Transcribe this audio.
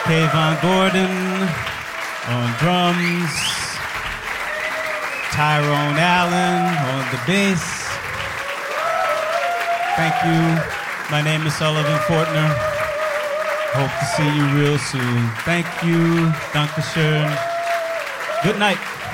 Kayvon Gordon on drums, Tyrone Allen on the bass. Thank you. My name is Sullivan Fortner. Hope to see you real soon. Thank you. Dankeschön. Good night.